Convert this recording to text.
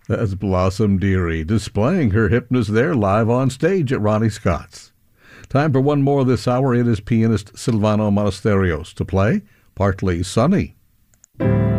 That's Blossom Dearie displaying her hipness there live on stage at Ronnie Scott's. Time for one more this hour. It is pianist Silvano Monasterios to play Partly Sunny.